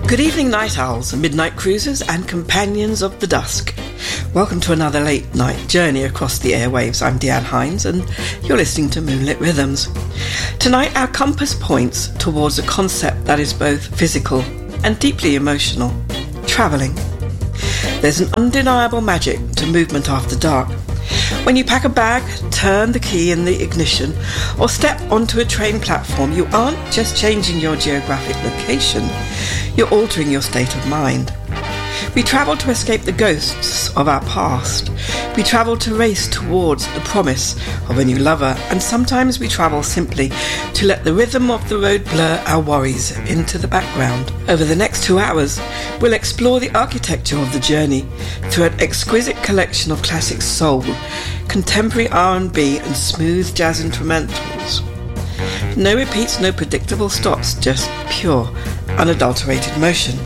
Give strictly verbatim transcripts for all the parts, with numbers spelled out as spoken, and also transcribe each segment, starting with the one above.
Good evening, night owls, midnight cruisers, and companions of the dusk. Welcome to another late night journey across the airwaves. I'm Deanne Hines, and you're listening to Moonlit Rhythms. Tonight, our compass points towards a concept that is both physical and deeply emotional: travelling. There's an undeniable magic to movement after dark. When you pack a bag, turn the key in the ignition, or step onto a train platform, you aren't just changing your geographic location, you're altering your state of mind. We travel to escape the ghosts of our past. We travel to race towards the promise of a new lover, and sometimes we travel simply to let the rhythm of the road blur our worries into the background. Over the next two hours, we'll explore the architecture of the journey through an exquisite collection of classic soul, contemporary R and B, and smooth jazz instrumentals. No repeats, no predictable stops, just pure, unadulterated motion.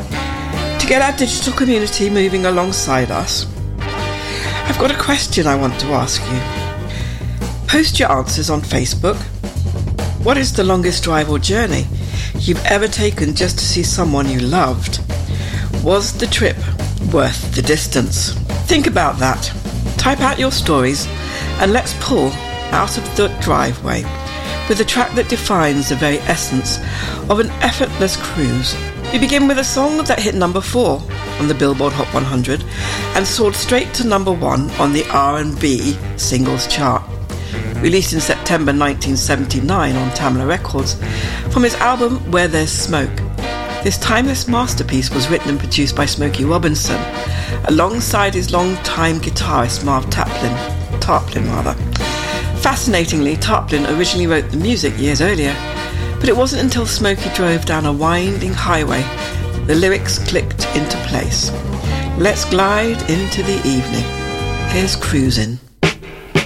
To get our digital community moving alongside us, I've got a question I want to ask you. Post your answers on Facebook. What is the longest drive or journey you've ever taken just to see someone you loved? Was the trip worth the distance? Think about that. Type out your stories, and let's pull out of the driveway with a track that defines the very essence of an effortless cruise. We begin with a song that hit number four on the Billboard Hot one hundred and soared straight to number one on the R and B singles chart. Released in September nineteen seventy-nine on Tamla Records, from his album Where There's Smoke. This timeless masterpiece was written and produced by Smokey Robinson, alongside his longtime guitarist Marv Taplin. Tarplin, rather. Fascinatingly, Tarplin originally wrote the music years earlier, but it wasn't until Smokey drove down a winding highway that the lyrics clicked into place. Let's glide into the evening. Here's Cruisin'.